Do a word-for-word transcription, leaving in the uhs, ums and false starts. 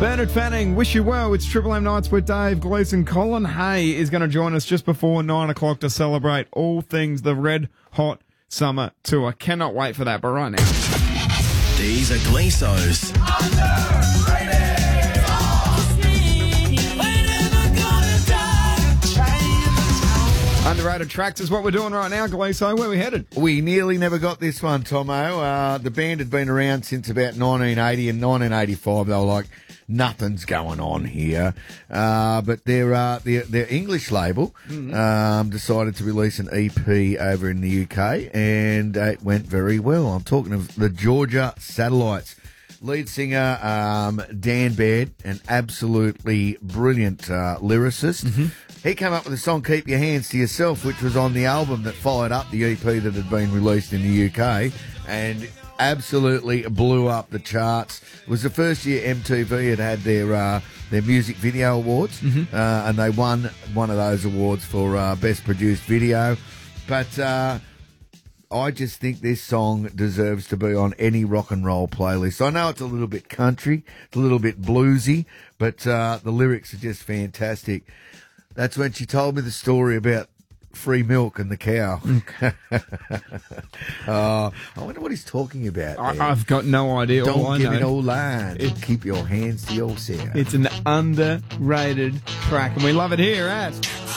Bernard Fanning, wish you well. It's Triple M Nights with Dave Gleeson. Colin Hay is going to join us just before nine o'clock to celebrate all things the Red Hot Summer Tour. Cannot wait for that, but right now. These are Gleeso's Underrated Tracks is what we're doing right now, Gleeso. Where are we headed? We nearly never got this one, Tomo. Uh, the band had been around since about nineteen eighty and nineteen eighty-five. They were like, nothing's going on here. Uh, but their, uh, their their English label mm-hmm. um, decided to release an E P over in the U K, and uh, it went very well. I'm talking of the Georgia Satellites. Lead singer um, Dan Baird, an absolutely brilliant uh, lyricist. Mm-hmm. He came up with the song Keep Your Hands to Yourself, which was on the album that followed up the E P that had been released in the U K, and absolutely blew up the charts. It was the first year M T V had had their uh, their music video awards, mm-hmm. uh, and they won one of those awards for uh, Best Produced Video. But uh, I just think this song deserves to be on any rock and roll playlist. I know it's a little bit country, it's a little bit bluesy, but uh, the lyrics are just fantastic. That's when she told me the story about free milk and the cow. uh, I wonder what he's talking about. I, I've got no idea. Don't all give I it know, all line. It, Keep your hands to yourself. It's an underrated track, and we love it here at